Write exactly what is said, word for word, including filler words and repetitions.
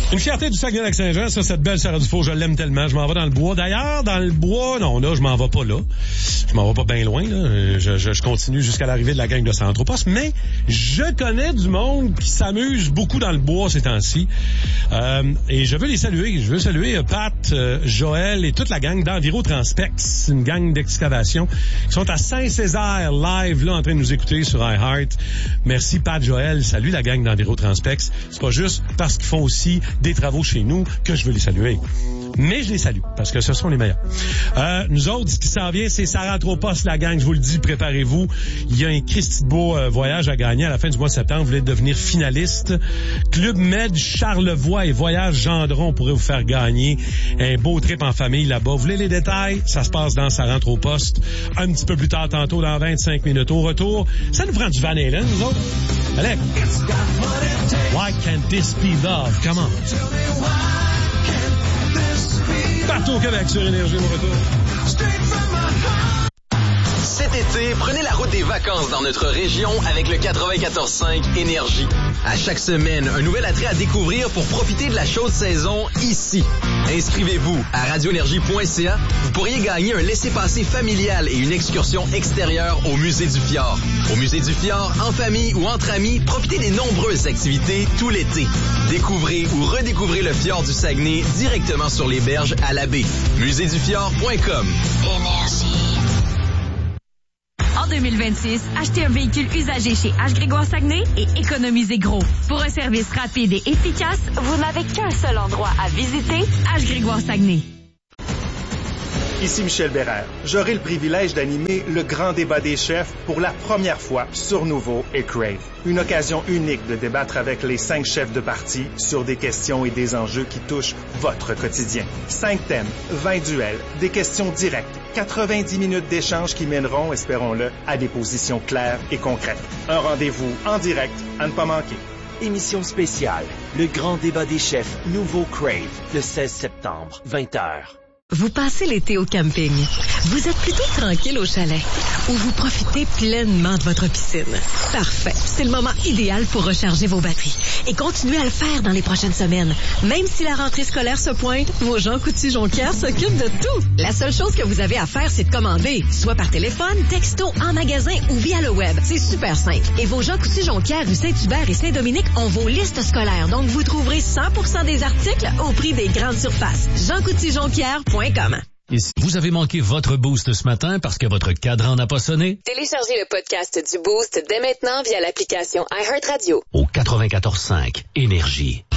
Une fierté du Saguenay-Lac-Saint-Jean, ça, cette belle Sarah Dufault, je l'aime tellement. Je m'en vais dans le bois. D'ailleurs, dans le bois, non, là, je m'en vais pas là. Je m'en vais pas bien loin, là. Je, je, je continue jusqu'à l'arrivée de la gang de Centropost. Mais je connais du monde qui s'amuse beaucoup dans le bois ces temps-ci. Euh, et je veux les saluer. Je veux saluer euh, Pat, euh, Joël et toute la gang d'Enviro Transpex, une gang d'excavation qui sont à Saint-Césaire, live, là, en train de nous écouter sur iHeart. Merci, Pat, Joël. Salut la gang d'Enviro Transpex. C'est pas juste parce qu'ils font aussi des travaux chez nous que je veux les saluer. Mais je les salue, parce que ce sont les meilleurs. Euh, nous autres, ce qui s'en vient, c'est Centropost, la gang, je vous le dis, préparez-vous. Il y a un Christy de beau euh, voyage à gagner à la fin du mois de septembre. Vous voulez devenir finaliste. Club Med Charlevoix et Voyage Gendron pourraient vous faire gagner un beau trip en famille là-bas. Vous voulez les détails? Ça se passe dans Centropost. Un petit peu plus tard, tantôt, dans vingt-cinq minutes. Au retour, ça nous prend du Van Halen, nous autres. Allez. Why can't this be love? Come on. Partout au Québec sur Énergie, mon retour. Cet été, prenez la route des vacances dans notre région avec le quatre-vingt-quatorze cinq Énergie. À chaque semaine, un nouvel attrait à découvrir pour profiter de la chaude saison ici. Inscrivez-vous à radio énergie point c a. Vous pourriez gagner un laissez-passer familial et une excursion extérieure au Musée du Fjord. Au Musée du Fjord, en famille ou entre amis, profitez des nombreuses activités tout l'été. Découvrez ou redécouvrez le fjord du Saguenay directement sur les berges à la baie. musée du fjord point com. Énergie. En deux mille vingt-six, achetez un véhicule usagé chez H. Grégoire Saguenay et économisez gros. Pour un service rapide et efficace, vous n'avez qu'un seul endroit à visiter, H. Grégoire Saguenay. Ici Michel Bérère. J'aurai le privilège d'animer le grand débat des chefs pour la première fois sur Nouveau et Crave. Une occasion unique de débattre avec les cinq chefs de parti sur des questions et des enjeux qui touchent votre quotidien. Cinq thèmes, vingt duels, des questions directes, quatre-vingt-dix minutes d'échange qui mèneront, espérons-le, à des positions claires et concrètes. Un rendez-vous en direct à ne pas manquer. Émission spéciale, le grand débat des chefs Nouveau Crave, le seize septembre, vingt heures. Vous passez l'été au camping. Vous êtes plutôt tranquille au chalet ou vous profitez pleinement de votre piscine. Parfait. C'est le moment idéal pour recharger vos batteries et continuer à le faire dans les prochaines semaines. Même si la rentrée scolaire se pointe, vos Jean Coutu-Jonquière s'occupent de tout. La seule chose que vous avez à faire, c'est de commander, soit par téléphone, texto, en magasin ou via le web. C'est super simple. Et vos Jean Coutu-Jonquière, rue Saint-Hubert et Saint-Dominique ont vos listes scolaires. Donc, vous trouverez cent pour cent des articles au prix des grandes surfaces. Jean Coutu-Jonquière point com. Ici, vous avez manqué votre boost ce matin parce que votre cadran n'a pas sonné? Téléchargez le podcast du Boost dès maintenant via l'application iHeartRadio. Au quatre-vingt-quatorze cinq Énergie.